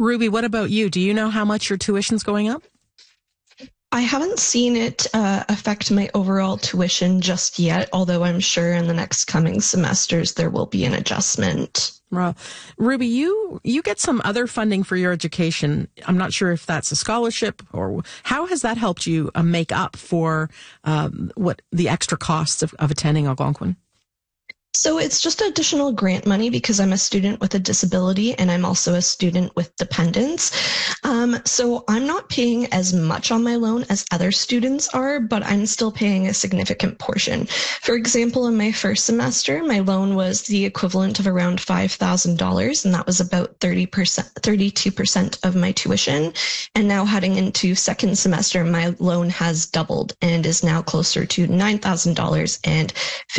Ruby, what about you? Do you know how much your tuition's going up? I haven't seen it affect my overall tuition just yet, although I'm sure in the next coming semesters there will be an adjustment. Well, Ruby, you get some other funding for your education. I'm not sure if that's a scholarship or how has that helped you make up for what the extra costs of attending Algonquin? So it's just additional grant money because I'm a student with a disability and I'm also a student with dependents. So I'm not paying as much on my loan as other students are, but I'm still paying a significant portion. For example, in my first semester, my loan was the equivalent of around $5,000, and that was about 32% of my tuition. And now heading into second semester, my loan has doubled and is now closer to $9,000 and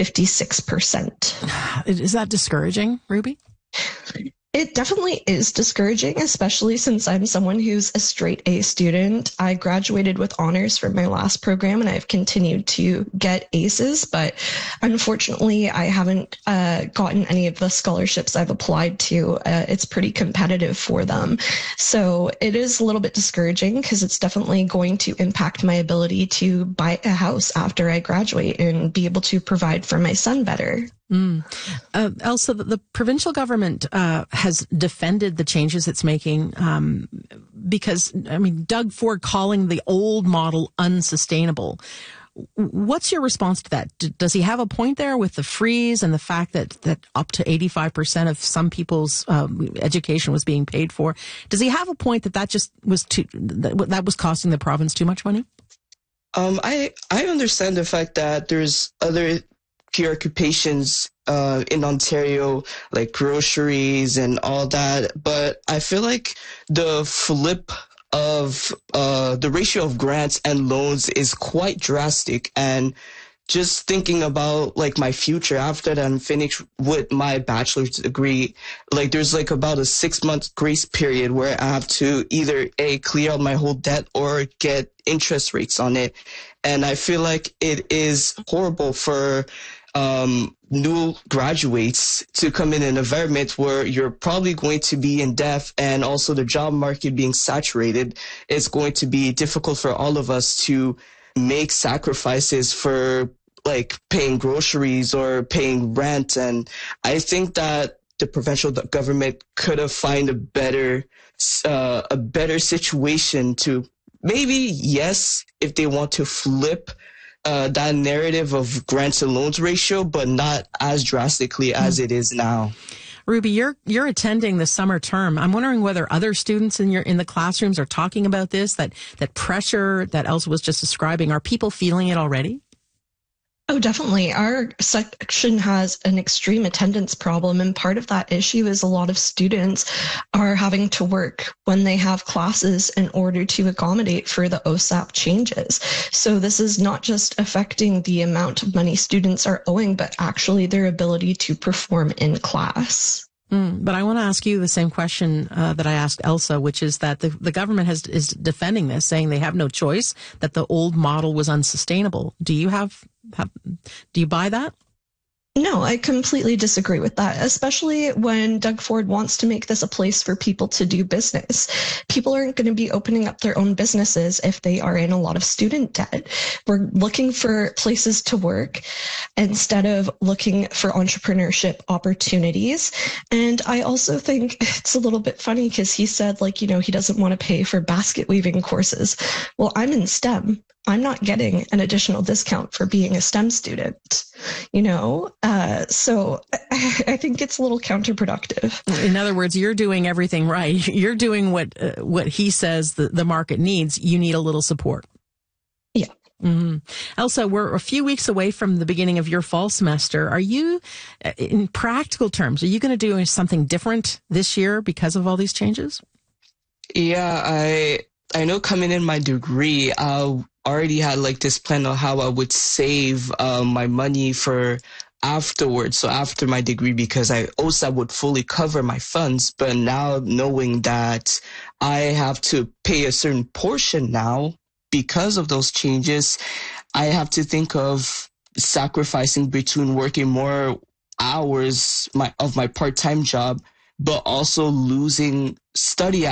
56%. Is that discouraging, Ruby? It definitely is discouraging, especially since I'm someone who's a straight A student. I graduated with honors from my last program and I've continued to get aces, but unfortunately I haven't gotten any of the scholarships I've applied to. It's pretty competitive for them. So it is a little bit discouraging because it's definitely going to impact my ability to buy a house after I graduate and be able to provide for my son better. Elsa, the provincial government has defended the changes it's making because, I mean, Doug Ford calling the old model unsustainable. What's your response to that? Does he have a point there with the freeze and the fact that up to 85% of some people's education was being paid for? Does he have a point that just was that was costing the province too much money? I understand the fact that there's other preoccupations in Ontario, like groceries and all that. But I feel like the flip of the ratio of grants and loans is quite drastic. And just thinking about like my future after that I'm finished with my bachelor's degree, like there's like about a 6-month grace period where I have to either clear out my whole debt or get interest rates on it. And I feel like it is horrible for new graduates to come in an environment where you're probably going to be in debt, and also the job market being saturated. It's going to be difficult for all of us to make sacrifices for like paying groceries or paying rent. And I think that the provincial government could have found a better situation to maybe, yes, if they want to flip that narrative of grants and loans ratio, but not as drastically as it is now. Ruby, you're attending the summer term. I'm wondering whether other students in the classrooms are talking about this, that pressure that Elsa was just describing. Are people feeling it already? Oh, definitely. Our section has an extreme attendance problem, and part of that issue is a lot of students are having to work when they have classes in order to accommodate for the OSAP changes. So this is not just affecting the amount of money students are owing, but actually their ability to perform in class. But I want to ask you the same question that I asked Elsa, which is that the government is defending this, saying they have no choice, that the old model was unsustainable. Do you do you buy that? No, I completely disagree with that, especially when Doug Ford wants to make this a place for people to do business. People aren't going to be opening up their own businesses if they are in a lot of student debt. We're looking for places to work instead of looking for entrepreneurship opportunities. And I also think it's a little bit funny because he said, like, he doesn't want to pay for basket weaving courses. Well, I'm in STEM. I'm not getting an additional discount for being a STEM student, so I think it's a little counterproductive. In other words, you're doing everything right. You're doing what he says the market needs. You need a little support. Yeah. Mm-hmm. Elsa, we're a few weeks away from the beginning of your fall semester. Are you, in practical terms, are you going to do something different this year because of all these changes? Yeah, I know coming in my degree, I already had like this plan on how I would save my money for afterwards. So after my degree, because OSAP would fully cover my funds. But now knowing that I have to pay a certain portion now because of those changes, I have to think of sacrificing between working more hours of my part-time job, but also losing study